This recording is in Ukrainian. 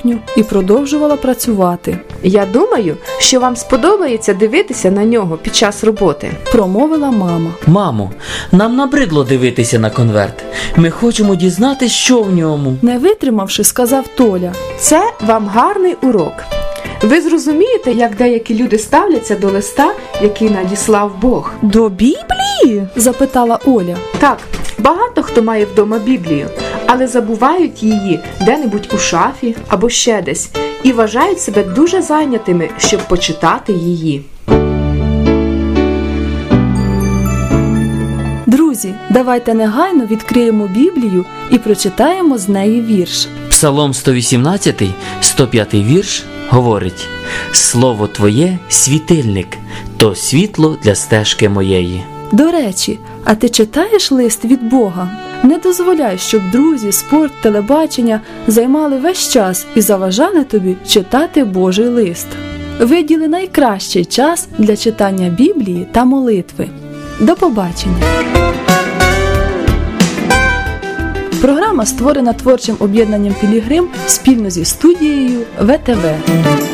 кухню і продовжувала працювати. «Я думаю, що вам сподобається дивитися на нього під час роботи», – промовила мама. «Мамо, нам набридло дивитися на конверт. Ми хочемо дізнатися, що в ньому». Не витримавши, сказав Толя. «Це вам гарний урок. Ви зрозумієте, як деякі люди ставляться до листа, який надіслав Бог». «До Біблії?» – запитала Оля. «Так, багато хто має вдома Біблію, але забувають її де-небудь у шафі або ще десь і вважають себе дуже зайнятими, щоб почитати її». Друзі, давайте негайно відкриємо Біблію і прочитаємо з неї вірш. Псалом 118, 105 вірш говорить: «Слово Твоє – світильник, то світло для стежки моєї». До речі, а ти читаєш лист від Бога? Не дозволяй, щоб друзі, спорт, телебачення займали весь час і заважали тобі читати Божий лист. Виділи найкращий час для читання Біблії та молитви. До побачення! Програма створена творчим об'єднанням «Пілігрим» спільно зі студією ВТВ.